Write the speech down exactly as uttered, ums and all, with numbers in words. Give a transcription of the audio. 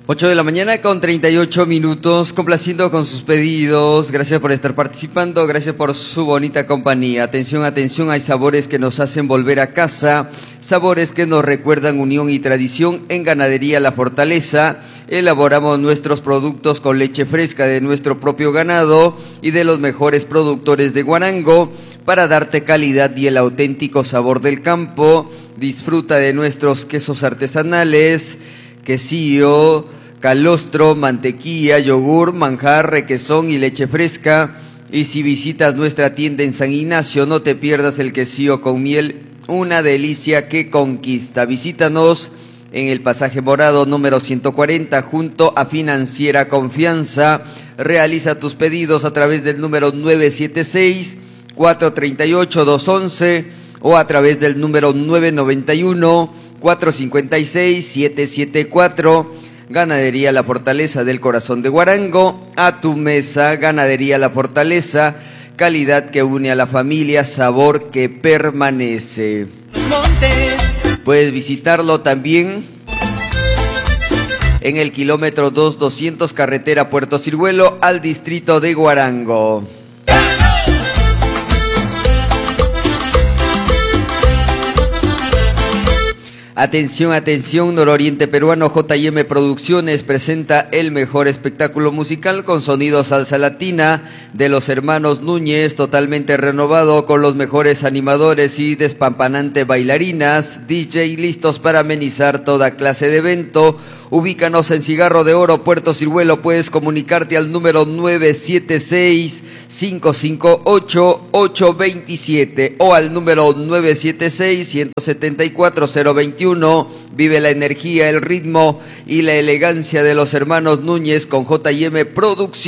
ocho de la mañana con treinta y ocho minutos, complaciendo con sus pedidos. Gracias por estar participando, gracias por su bonita compañía. Atención, atención, hay sabores que nos hacen volver a casa, sabores que nos recuerdan unión y tradición. En Ganadería La Fortaleza elaboramos nuestros productos con leche fresca de nuestro propio ganado y de los mejores productores de Huarango para darte calidad y el auténtico sabor del campo. Disfruta de nuestros quesos artesanales, quesillo, calostro, mantequilla, yogur, manjar, requesón y leche fresca. Y si visitas nuestra tienda en San Ignacio, no te pierdas el quesillo con miel, una delicia que conquista. Visítanos en el Pasaje Morado número ciento cuarenta junto a Financiera Confianza. Realiza tus pedidos a través del número nueve siete seis, cuatro tres ocho, dos once o a través del número nueve nueve uno, cuatro cinco seis, siete siete cuatro. Ganadería La Fortaleza del corazón de Huarango, a tu mesa. Ganadería La Fortaleza, calidad que une a la familia, sabor que permanece. Puedes visitarlo también en el kilómetro dos doscientos, carretera Puerto Ciruelo, al distrito de Huarango. Atención, atención, nororiente peruano. J y M Producciones presenta el mejor espectáculo musical con sonido salsa latina de los hermanos Núñez, totalmente renovado con los mejores animadores y despampanante bailarinas, D J listos para amenizar toda clase de evento. Ubícanos en Cigarro de Oro, Puerto Ciruelo. Puedes comunicarte al número nueve siete seis, cinco cinco ocho, ocho dos siete o al número nueve siete seis, uno siete cuatro, cero dos uno. Vive la energía, el ritmo y la elegancia de los hermanos Núñez con J y M Producciones.